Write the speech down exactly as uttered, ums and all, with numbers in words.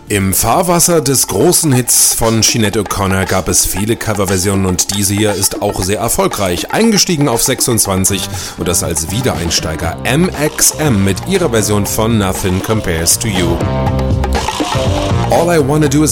Im Fahrwasser des großen Hits von Sinéad O'Connor gab es viele Coverversionen und diese hier ist auch sehr erfolgreich. Eingestiegen auf sechsundzwanzig und das als Wiedereinsteiger M X M mit ihrer Version von Nothing Compares to You. All I Wanna Do Is